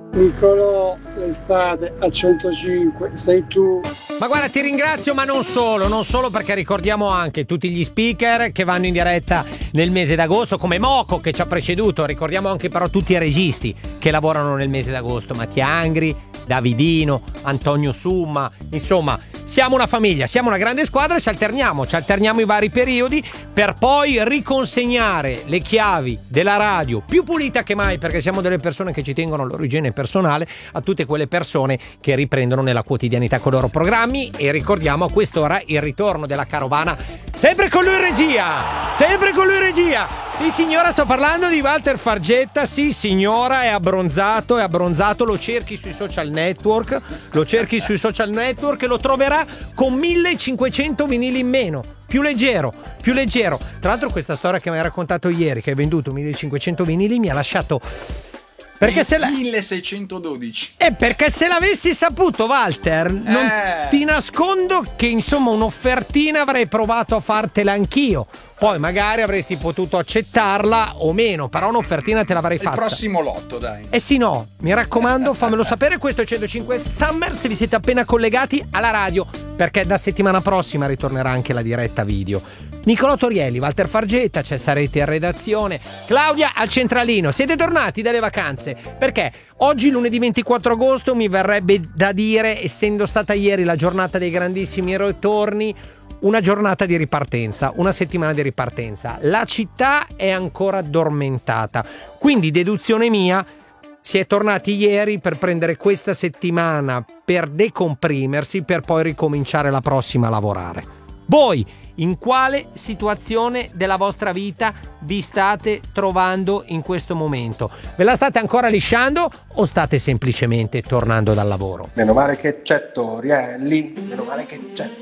Niccolò, l'estate a 105 sei tu. Ma guarda, ti ringrazio, ma non solo perché ricordiamo anche tutti gli speaker che vanno in diretta nel mese d'agosto, come Moco che ci ha preceduto. Ricordiamo anche però tutti i registi che lavorano nel mese d'agosto: Mattia Angri, Davidino, Antonio Summa. Insomma, siamo una famiglia, siamo una grande squadra e ci alterniamo i vari periodi per poi riconsegnare le chiavi della radio più pulita che mai, perché siamo delle persone che ci tengono all'origine personale, a tutte quelle persone che riprendono nella quotidianità con i loro programmi. E ricordiamo a quest'ora il ritorno della carovana, sempre con lui in regia. Sì signora, sto parlando di Walter Fargetta. Sì signora, è abbronzato, lo cerchi sui social network e lo troverà con 1500 vinili in meno, più leggero. Tra l'altro questa storia che mi hai raccontato ieri, che hai venduto 1500 vinili, mi ha lasciato... Perché 1612. Perché se l'avessi saputo, Walter, non ti nascondo che insomma un'offertina avrei provato a fartela anch'io. Poi magari avresti potuto accettarla o meno, però un'offertina te l'avrei fatta. Il prossimo lotto, dai. Sì, no, mi raccomando, fammelo sapere. Questo è 105 Summer, se vi siete appena collegati alla radio, perché da settimana prossima ritornerà anche la diretta video. Niccolò Torielli, Walter Fargetta, Cesarete in redazione, Claudia al centralino. Siete tornati dalle vacanze? Perché oggi, lunedì 24 agosto, mi verrebbe da dire, essendo stata ieri la giornata dei grandissimi ritorni, una giornata di ripartenza, una settimana di ripartenza. La città è ancora addormentata, quindi deduzione mia, si è tornati ieri per prendere questa settimana per decomprimersi, per poi ricominciare la prossima a lavorare. Voi in quale situazione della vostra vita vi state trovando in questo momento? Ve la state ancora lisciando o state semplicemente tornando dal lavoro? Meno male che c'è Torielli, meno male che c'è